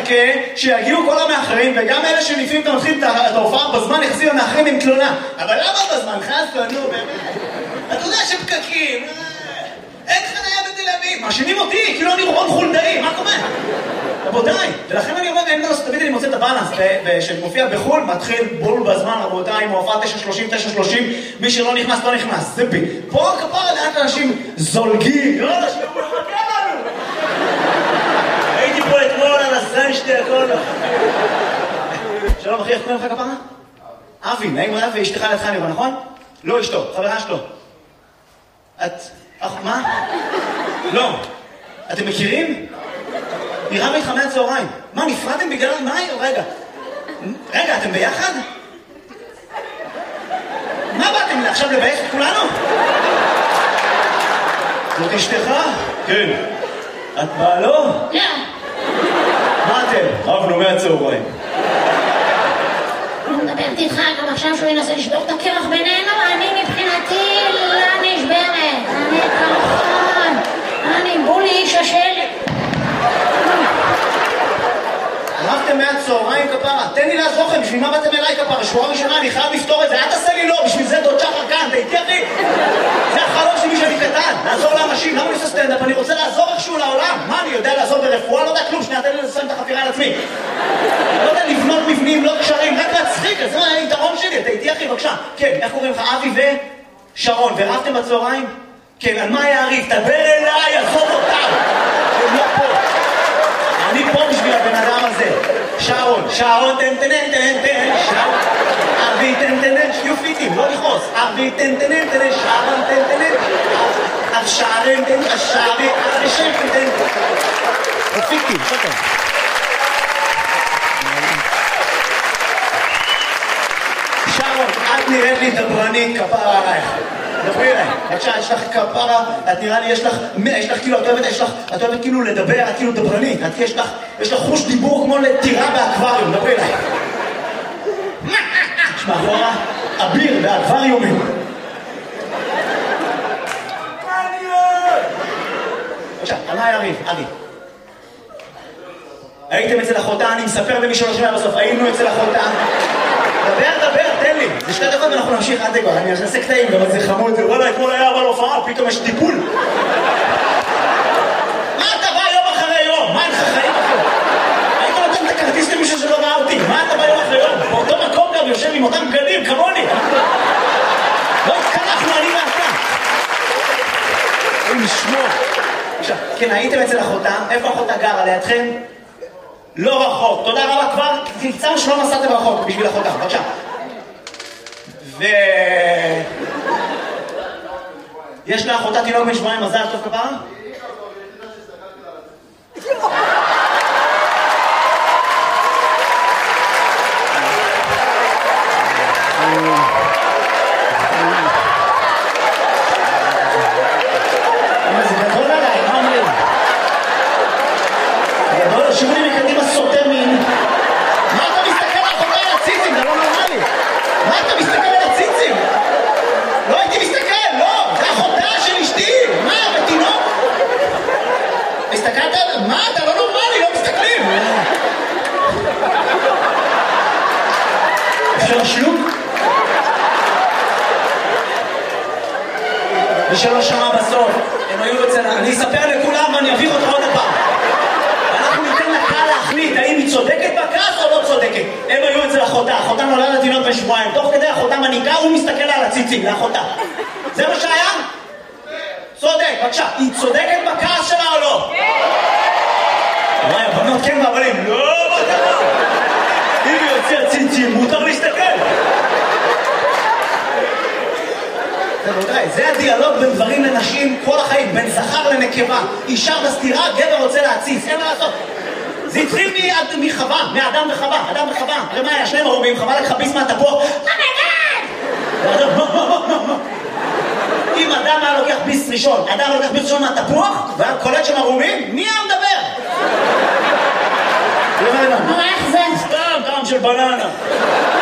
מחכה שיגיעו כל המאחרים, וגם אלה שלפעמים אתה מתחיל את ההופעה בזמן יחזיר המאחרים עם תלונה. אבל למה בזמן? חסן, נו באמת. אתה יודע שפקקים, אין חניה בתל אביב, מאשימים אותי, כאילו אני רון חולדאי, מה קורה? רבותיי, ולכן אני אומר, אין דרס, תמיד אני מוצא את הבאלנס, שמופיע בחול, מתחיל בול בזמן, רבותיי, מופע 9:30, מי שלא נכנס, לא נכנס, זה בי. פה כפרה לאט אנשים זולגים, לא אנשים, הוא מחכה לנו. הייתי פה אתמול על הזן שתי הכל. שלום אחי, איך קוראים לך כפרה? אבי, נעים מאוד, ואשתך לידך אני רואה, נכון? לא אשתו, חברה שלו. את... מה? לא. אתם מכירים? נראה איתך מהצהריים. מה, נפרדתם בגלל מה? רגע, אתם ביחד? מה באתם עכשיו לבייש את כולנו? זאת אשתך? כן. את בעלו? לא. מה אתם? רבנו מהצהריים. אני מדברת איתך גם עכשיו שהוא ינסה לשבור את הקרח בינינו, אני מבחינתי לא נשברת. אני קרחון. אני בולי איש השלט. רבתם מהצהריים כפרה, תן לי לעזור לכם, בשביל מה באתם אליי כפרה? שבועה ראשונה, אני חייב לפתור את זה, אל תעשה לי לא, בשביל זה דוד שחר כאן, תהייתי אחי. זה החלום שלי שאני קטן, לעזור לאנשים, למה אני עושה סטנדאפ? אני רוצה לעזור איכשהו לעולם. מה, אני יודע לעזור ברפואה? לא יודע כלום, שנייה, תן לי לסיים את החפירה על עצמי. לא יודע לבנות מבנים, לא קשרים, רק להצחיק, זה היתרון שלי, תהייתי אחי, בבקשה. כן, איך קוראים לך? אבי ושרון, ורבתם בצהריים? כן, על מה יעריף? תדבר אליי, עזוב אותם. הם לא פה. אני פה בשביל הבן אדם הזה. שרון, תן, שרון. אבי, תן, שיהיו פיטים, לא לכעוס. אבי, תן, שרון, תן. השערים, השערים, השם, תן. פיטים, שוקר. שרון, את נראית לי דברנית, כפרה עלייך. דברי אליי, בבקשה, יש לך כפרה, את נראה לי, יש לך כאילו, את אוהבת כאילו לדבר, את כאילו דברנית, יש לך חוש דיבור כמו לטירה באקווריום, דברי אליי. יש מאחורה, אביר באקווריומים. בבקשה, על מה יריב, אבי? הייתם אצל אחותה, אני מספר למי שלא שומע בסוף, היינו אצל אחותה. דבר, תן לי. זה 2 דקות ואנחנו נמשיך עד לגור. אני אעשה קטעים, גם זה חמוד. וואלה, אתמול היה אבל הופעה, פתאום יש טיפול. מה אתה בא יום אחרי יום? מה אין לך חיים אחרי? היית נותן את הכרטיס למישהו שלא ראה אותי. מה אתה בא יום אחרי יום? באותו מקום גם יושב עם אותם בגדים, כמוני. לא התקרחנו, אני ואתה. אין לשמוע. עכשיו, כן, הייתם אצל אחותה. איפה אחותה גרה? לידכם? לא רחוק, תודה רבה כבר, קצר שלא נסעתם רחוק בשביל אחותה, בבקשה. יש לה אחותה תינוק בן 7, מזל טוב כפרה? זה גדול עליי, מה אומרים? גדול, שירו לי מקדימה סוטר מין. מה אתה מסתכל על אחותה על הציצים? זה לא נורמלי. מה אתה מסתכל על הציצים? לא הייתי מסתכל, לא. זה אחותה של אשתי. מה, בתינוק? מסתכלת על... מה, אתה לא נורמלי, לא מסתכלים. אפשר שלוק? מי שלא שמע בסוף, הם היו אצל... אני אספר לכולם ואני אעביר אותך עוד הפעם. אנחנו ניתן לקהל להחליט האם היא צודקת בכעס או לא צודקת. הם היו אצל אחותה, אחותה נולדה לתינוק בן 7, תוך כדי אחותה מניקה, הוא מסתכל על הציצים לאחותה. זה מה שהיה? צודק, בבקשה. היא צודקת בכעס שלה או לא? כן! וואי, הבנות כן והבנים, לא בטח. אם היא יוצא ציצים, מותר להסתכל. זה הדיאלוג בין גברים לנשים כל החיים, בין זכר לנקבה. אישה בסתירה, גבר רוצה להציץ, אין מה לעשות. זה התחיל מחווה, מאדם וחווה, אדם וחווה. הרי מה היה? 2 ערומים, חווה לקחה ביס מהתפוח. אם אדם היה לוקח ביס ראשון, אדם לוקח ביס ראשון מהתפוח, והיה קולט שם ערומים, מי היה מדבר? איך זה? סתם, טעם של בננה.